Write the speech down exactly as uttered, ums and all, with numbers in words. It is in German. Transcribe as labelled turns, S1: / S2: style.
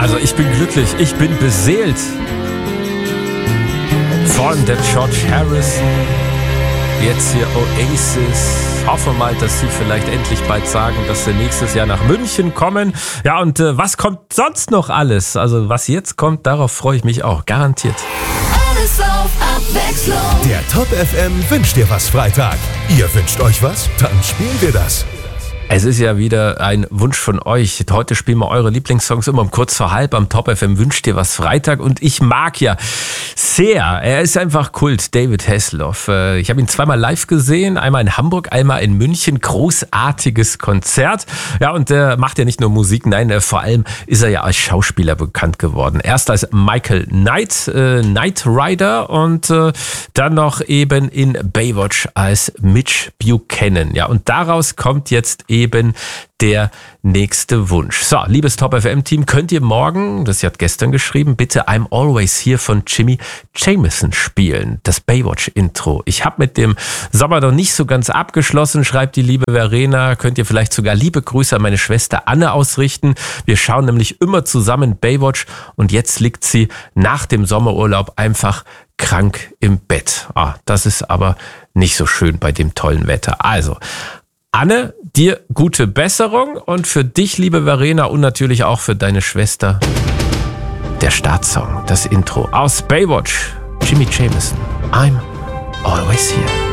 S1: Also ich bin glücklich, ich bin beseelt von der George Harrison. Jetzt hier Oasis. Hoffe mal, dass sie vielleicht endlich bald sagen, dass sie nächstes Jahr nach München kommen. Ja, und äh, was kommt sonst noch alles? Also was jetzt kommt, darauf freue ich mich auch, garantiert.
S2: Alles auf Abwechslung.
S3: Der Top F M wünscht dir was Freitag. Ihr wünscht euch was? Dann spielen wir das.
S1: Es ist ja wieder ein Wunsch von euch. Heute spielen wir eure Lieblingssongs immer um kurz vor halb am Top F M Wünscht dir was Freitag. Und ich mag ja sehr, er ist einfach Kult, David Hasselhoff. Ich habe ihn zweimal live gesehen, einmal in Hamburg, einmal in München. Großartiges Konzert. Ja, und er macht ja nicht nur Musik, nein, vor allem ist er ja als Schauspieler bekannt geworden. Erst als Michael Knight, äh, Knight Rider und äh, dann noch eben in Baywatch als Mitch Buchanan. Ja, und daraus kommt jetzt eben Eben der nächste Wunsch. So, liebes Top F M-Team, könnt ihr morgen, das hat gestern geschrieben, bitte I'm Always Here von Jimmy Jamison spielen. Das Baywatch-Intro. Ich habe mit dem Sommer noch nicht so ganz abgeschlossen, schreibt die liebe Verena. Könnt ihr vielleicht sogar liebe Grüße an meine Schwester Anne ausrichten. Wir schauen nämlich immer zusammen Baywatch und jetzt liegt sie nach dem Sommerurlaub einfach krank im Bett. Ah, das ist aber nicht so schön bei dem tollen Wetter. Also, Anne, dir gute Besserung und für dich, liebe Verena, und natürlich auch für deine Schwester der Startsong, das Intro aus Baywatch, Jimmy Jamison, I'm Always Here.